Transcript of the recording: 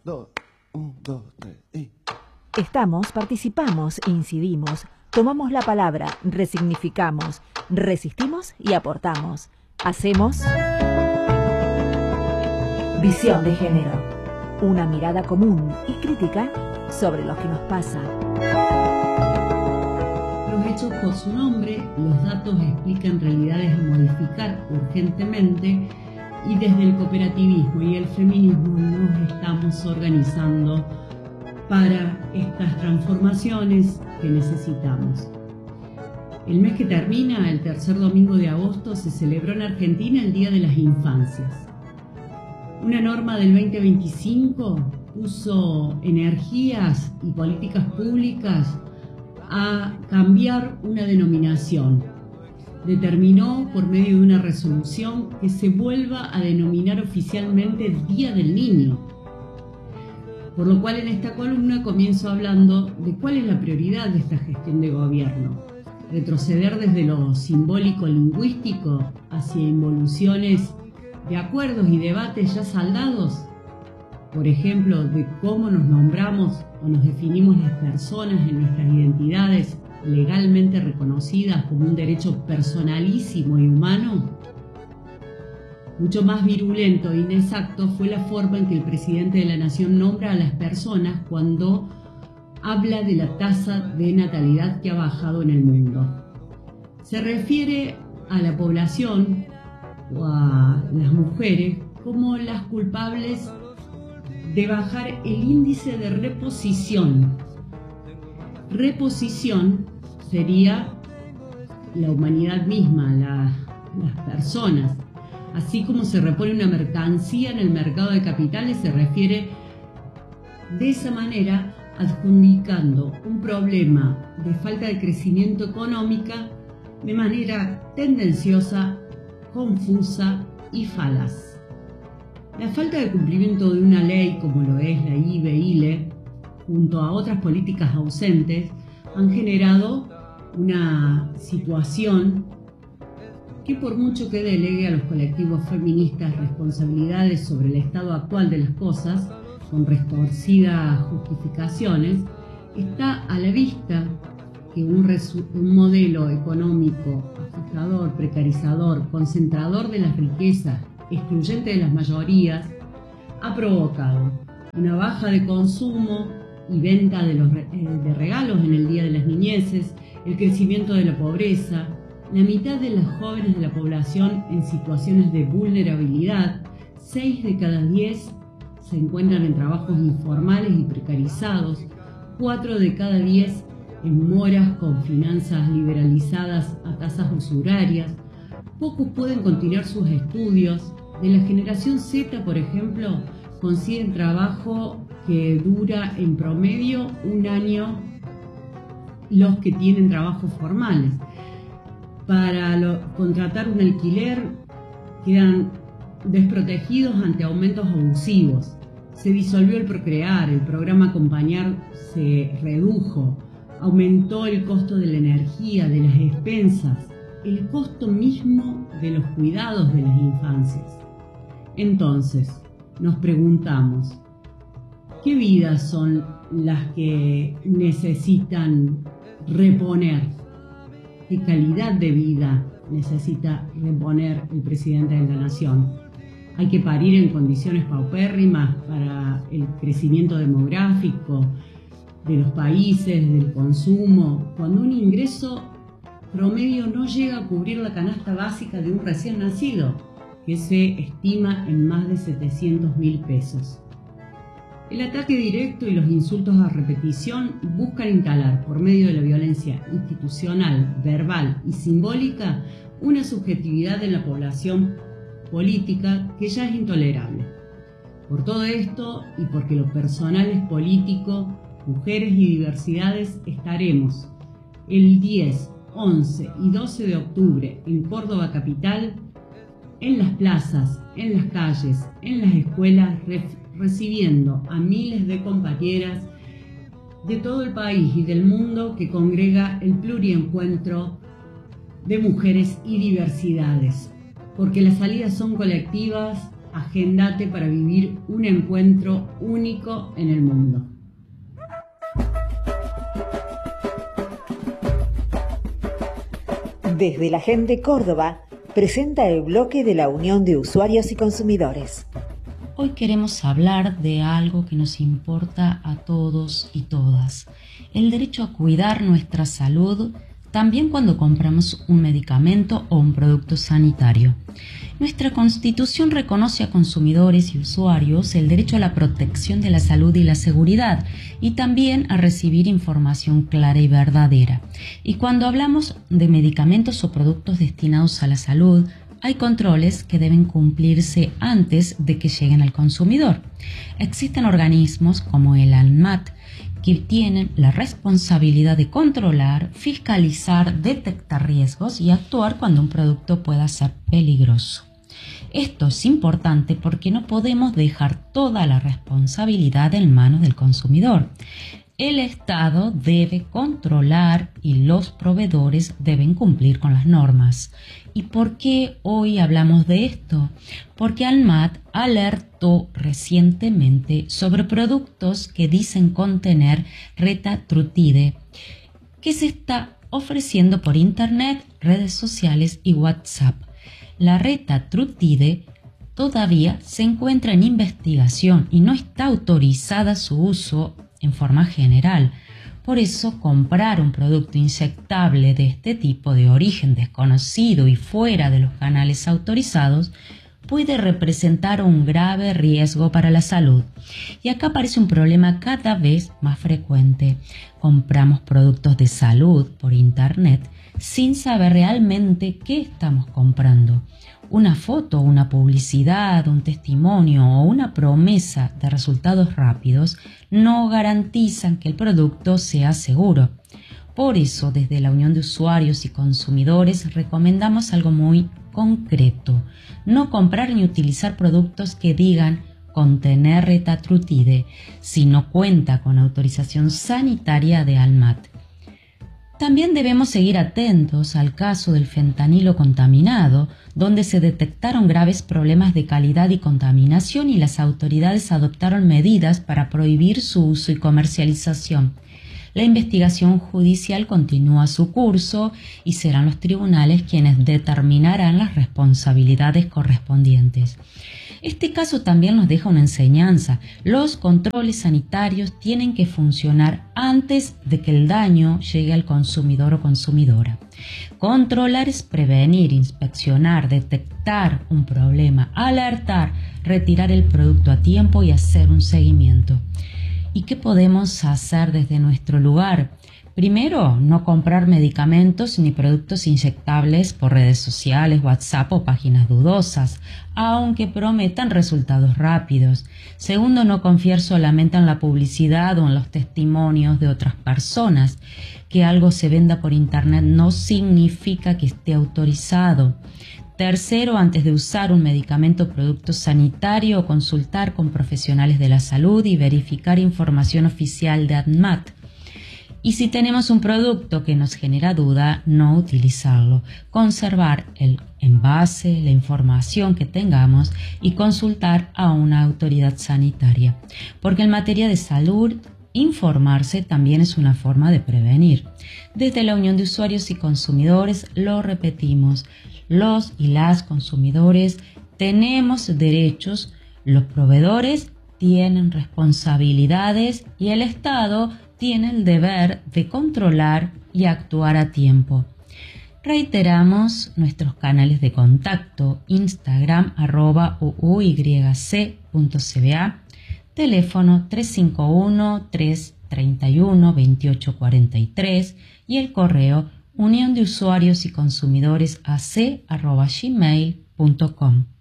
dos, un, dos, tres, y... Estamos, participamos, incidimos, tomamos la palabra, resignificamos, resistimos y aportamos. Hacemos Visión de Género, una mirada común y crítica sobre lo que nos pasa. Los hechos por su nombre, los datos explican realidades a modificar urgentemente y desde el cooperativismo y el feminismo nos estamos organizando para estas transformaciones que necesitamos. El mes que termina, el tercer domingo de agosto, se celebró en Argentina el Día de las Infancias. Una norma del 2025 puso energías y políticas públicas a cambiar una denominación. Determinó por medio de una resolución que se vuelva a denominar oficialmente Día del Niño. Por lo cual en esta columna comienzo hablando de cuál es la prioridad de esta gestión de gobierno. Retroceder desde lo simbólico lingüístico hacia involuciones de acuerdos y debates ya saldados. Por ejemplo, de cómo nos nombramos o nos definimos las personas en nuestras identidades legalmente reconocidas como un derecho personalísimo y humano. Mucho más virulento e inexacto fue la forma en que el presidente de la Nación nombra a las personas cuando habla de la tasa de natalidad que ha bajado en el mundo. Se refiere a la población o a las mujeres como las culpables de bajar el índice de reposición. Reposición sería la humanidad misma, las personas. Así como se repone una mercancía en el mercado de capitales, se refiere de esa manera adjudicando un problema de falta de crecimiento económica de manera tendenciosa, confusa y falaz. La falta de cumplimiento de una ley como lo es la IBE-ILE, junto a otras políticas ausentes, han generado una situación que por mucho que delegue a los colectivos feministas responsabilidades sobre el estado actual de las cosas, con retorcidas justificaciones, está a la vista que un modelo económico ajustador, precarizador, concentrador de las riquezas, excluyente de las mayorías, ha provocado una baja de consumo y venta de regalos en el Día de las Niñeces, el crecimiento de la pobreza, la mitad de las jóvenes de la población en situaciones de vulnerabilidad, 6 de cada 10 se encuentran en trabajos informales y precarizados, 4 de cada 10 en moras con finanzas liberalizadas a tasas usurarias, pocos pueden continuar sus estudios. De la generación Z, por ejemplo, consiguen trabajo que dura en promedio un año los que tienen trabajos formales. Para contratar un alquiler quedan desprotegidos ante aumentos abusivos. Se disolvió el Procrear, el programa Acompañar se redujo, aumentó el costo de la energía, de las expensas, el costo mismo de los cuidados de las infancias. Entonces, nos preguntamos, ¿qué vidas son las que necesitan reponer? ¿Qué calidad de vida necesita reponer el presidente de la Nación? Hay que parir en condiciones paupérrimas para el crecimiento demográfico de los países, del consumo, cuando un ingreso promedio no llega a cubrir la canasta básica de un recién nacido, que se estima en más de 700.000 pesos. El ataque directo y los insultos a repetición buscan instalar, por medio de la violencia institucional, verbal y simbólica, una subjetividad en la población política que ya es intolerable. Por todo esto, y porque lo personal es político, mujeres y diversidades, estaremos el 10, 11 y 12 de octubre en Córdoba capital, en las plazas, en las calles, en las escuelas, recibiendo a miles de compañeras de todo el país y del mundo que congrega el pluriencuentro de mujeres y diversidades, porque las salidas son colectivas, Agendate para vivir un encuentro único en el mundo. Desde la Gente Córdoba presenta el bloque de la Unión de Usuarios y Consumidores. Hoy queremos hablar de algo que nos importa a todos y todas: el derecho a cuidar nuestra salud, también cuando compramos un medicamento o un producto sanitario. Nuestra Constitución reconoce a consumidores y usuarios el derecho a la protección de la salud y la seguridad, y también a recibir información clara y verdadera. Y cuando hablamos de medicamentos o productos destinados a la salud, hay controles que deben cumplirse antes de que lleguen al consumidor. Existen organismos como el ANMAT que tienen la responsabilidad de controlar, fiscalizar, detectar riesgos y actuar cuando un producto pueda ser peligroso. Esto es importante porque no podemos dejar toda la responsabilidad en manos del consumidor. El Estado debe controlar y los proveedores deben cumplir con las normas. ¿Y por qué hoy hablamos de esto? Porque ANMAT alertó recientemente sobre productos que dicen contener retatrutide, que se está ofreciendo por Internet, redes sociales y WhatsApp. La retatrutide todavía se encuentra en investigación y no está autorizada su uso en forma general. Por eso, comprar un producto inyectable de este tipo de origen desconocido y fuera de los canales autorizados puede representar un grave riesgo para la salud. Y acá aparece un problema cada vez más frecuente. Compramos productos de salud por Internet sin saber realmente qué estamos comprando. Una foto, una publicidad, un testimonio o una promesa de resultados rápidos no garantizan que el producto sea seguro. Por eso, desde la Unión de Usuarios y Consumidores recomendamos algo muy concreto: no comprar ni utilizar productos que digan contener retatrutide si no cuenta con autorización sanitaria de ANMAT. También debemos seguir atentos al caso del fentanilo contaminado, donde se detectaron graves problemas de calidad y contaminación y las autoridades adoptaron medidas para prohibir su uso y comercialización. La investigación judicial continúa su curso y serán los tribunales quienes determinarán las responsabilidades correspondientes. Este caso también nos deja una enseñanza. Los controles sanitarios tienen que funcionar antes de que el daño llegue al consumidor o consumidora. Controlar es prevenir, inspeccionar, detectar un problema, alertar, retirar el producto a tiempo y hacer un seguimiento. ¿Y qué podemos hacer desde nuestro lugar? Primero, no comprar medicamentos ni productos inyectables por redes sociales, WhatsApp o páginas dudosas, aunque prometan resultados rápidos. Segundo, no confiar solamente en la publicidad o en los testimonios de otras personas. Que algo se venda por Internet no significa que esté autorizado. Tercero, antes de usar un medicamento o producto sanitario, consultar con profesionales de la salud y verificar información oficial de ANMAT. Y si tenemos un producto que nos genera duda, no utilizarlo. Conservar el envase, la información que tengamos y consultar a una autoridad sanitaria. Porque en materia de salud, informarse también es una forma de prevenir. Desde la Unión de Usuarios y Consumidores lo repetimos: los y las consumidores tenemos derechos, los proveedores tienen responsabilidades y el Estado tiene el deber de controlar y actuar a tiempo. Reiteramos nuestros canales de contacto: Instagram @uyc.cba, teléfono 351-331-2843 y el correo unión de usuarios y consumidores ac@gmail.com.